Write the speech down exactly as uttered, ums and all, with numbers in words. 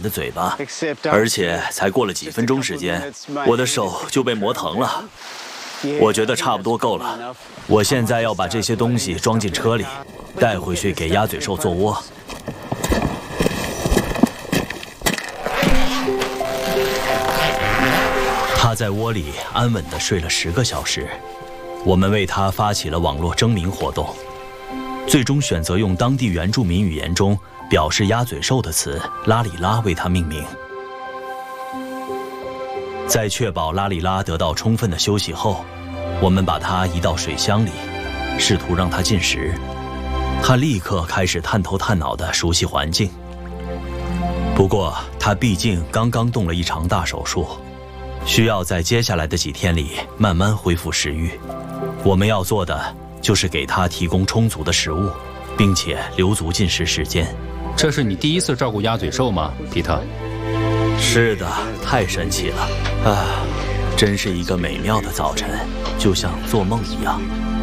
的嘴巴，而且才过了几分钟时间，我的手就被磨疼了。我觉得差不多够了，我现在要把这些东西装进车里，带回去给鸭嘴兽做窝。他在窝里安稳地睡了十个小时，我们为他发起了网络征名活动，最终选择用当地原住民语言中表示鸭嘴兽的词拉里拉为他命名。在确保拉里拉得到充分的休息后，我们把它移到水箱里，试图让它进食。他立刻开始探头探脑地熟悉环境。不过他毕竟刚刚动了一场大手术，需要在接下来的几天里慢慢恢复食欲。我们要做的就是给他提供充足的食物，并且留足进食时间。 这是你第一次照顾鸭嘴兽吗，皮特？ 是的，太神奇了啊！真是一个美妙的早晨，就像做梦一样。